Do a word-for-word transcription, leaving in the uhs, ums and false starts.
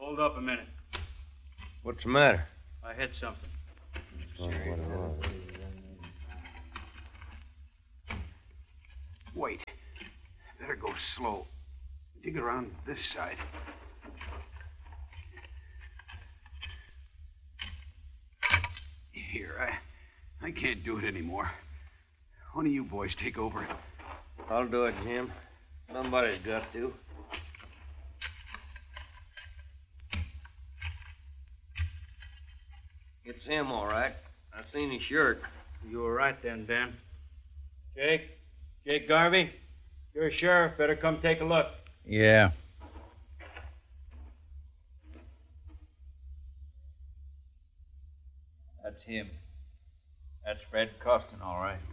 Hold up a minute. What's the matter? I hit something. Oh, what it was. Wait. Better go slow. Dig around this side. Here, I, I can't do it anymore. One of you boys take over. I'll do it, Jim. Somebody's got to. It's him, all right. I seen his shirt. You were right then, Ben. Jake? Jake Garvey? You're a sheriff. Better come take a look. Yeah. That's him. That's Fred Costin, all right.